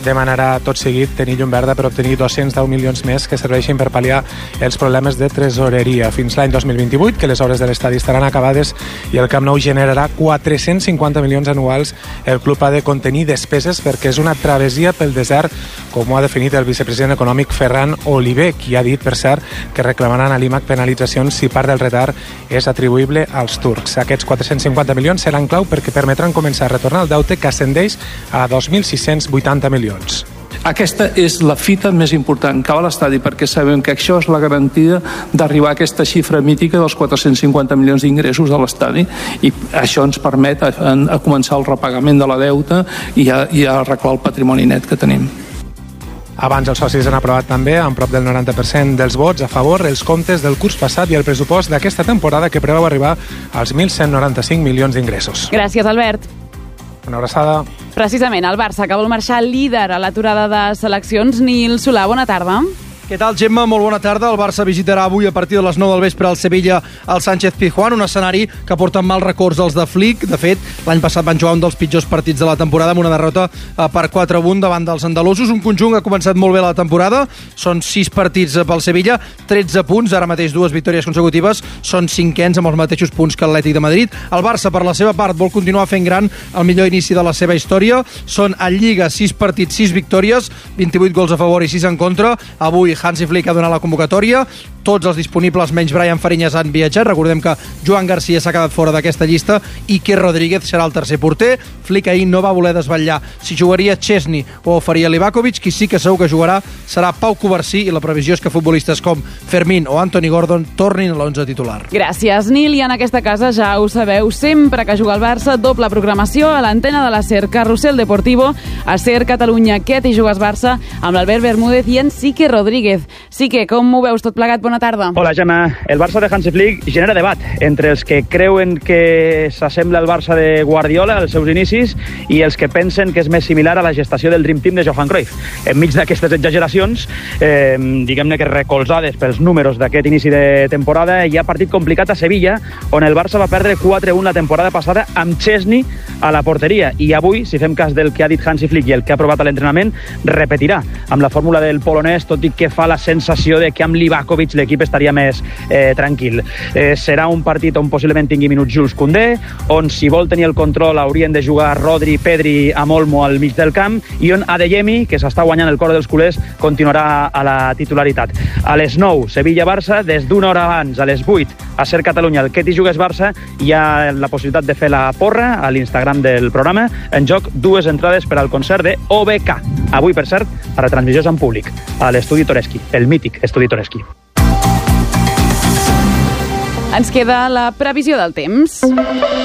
demanarà tot seguit tenir llum verda per obtenir 210 milions més que serveixin per pal·liar els problemes de tresoreria. Fins l'any 2028, que les obres de l'estadi estaran acabades i el Camp Nou generarà 450 milions anuals, el club ha de contenir despeses perquè és una travessia pel desert, com ho ha definit el vicepresident econòmic Ferran Oliver, qui ha dit, per cert, que reclamaran a l'IMAC penalitzacions si part del retard és atribuïble als turcs. Aquests 450 milions seran clau perquè permetran començar a retornar el deute que ascendeix a 2.680 milions. Aquesta és la fita més important que va a l'estadi, perquè sabem que això és la garantia d'arribar a aquesta xifra mítica dels 450 milions d'ingressos de l'estadi, i això ens permet a començar el repagament de la deuta i a arreglar el patrimoni net que tenim. Abans els socis han aprovat també, amb prop del 90% dels vots a favor, els comptes del curs passat i el pressupost d'aquesta temporada, que preveu arribar als 1.195 milions d'ingressos. Gràcies, Albert. Una abraçada. Precisament, el Barça, que vol marxar líder a l'aturada de seleccions. Nil Solà, bona tarda. Què tal, Gemma? Molt bona tarda. El Barça visitarà avui a partir de les 9 del vespre al Sevilla al Sánchez-Pizjuán, un escenari que porta mals records els de Flick. De fet, l'any passat van jugar un dels pitjors partits de la temporada amb una derrota per 4-1 davant dels andalusos. Un conjunt que ha començat molt bé la temporada. Són 6 partits pel Sevilla, 13 punts, ara mateix 2 victòries consecutives. Són 5ens amb els mateixos punts que l'Atlètic de Madrid. El Barça, per la seva part, vol continuar fent gran el millor inici de la seva història. Són a Lliga 6 partits, 6 victòries, 28 gols a favor i 6 en contra. Avui Hansi Flick ha donat la convocatòria. Tots els disponibles, menys Brian Fariñas, han viatjat. Recordem que Joan Garcia s'ha quedat fora d'aquesta llista i Quer Rodríguez serà el tercer porter. Flick ahir no va voler desvetllar si jugaria Chesney o faria Livakovic. Qui sí que segur que jugarà serà Pau Covarsí, i la previsió és que futbolistes com Fermín o Anthony Gordon tornin a l'11 titular. Gràcies, Nil. I en aquesta casa ja ho sabeu, sempre que juga el Barça, doble programació a l'antena de la SER, Carrusel Deportivo, a SER Catalunya, Què t'hi jugues Barça, amb l'Albert Bermúdez i en Sique Rodríguez. Sique, com ho veus tot plegat? Bona tarda. Hola, Gemma. El Barça de Hansi Flick genera debat entre els que creuen que s'assembla al Barça de Guardiola als seus inicis i els que pensen que és més similar a la gestació del Dream Team de Johan Cruyff. Enmig d'aquestes exageracions, diguem-ne que recolzades pels números d'aquest inici de temporada, hi ha partit complicat a Sevilla, on el Barça va perdre 4-1 la temporada passada amb Chesney a la porteria, i avui, si fem cas del que ha dit Hansi Flick i el que ha provat a l'entrenament, repetirà amb la fórmula del polonès, tot i que fa la sensació de que amb Livakovic l'equip estaria més tranquil. Serà un partit on possiblement tingui minuts Jules Koundé, on si vol tenir el control haurien de jugar Rodri, Pedri amb Olmo al mig del camp, i on Adeyemi, que s'està guanyant el cor dels culers, continuarà a la titularitat. A les 9, Sevilla-Barça, des d'una hora abans, a les 8, a SER Catalunya, el Què t'hi jugues Barça, hi ha la possibilitat de fer la porra a l'Instagram del programa. En joc 2 entrades per al concert de OBK. Avui, per cert, a retransmissions en públic, a l'Estudi Toreschi, el mític Estudi Toreschi. Ens queda la previsió del temps.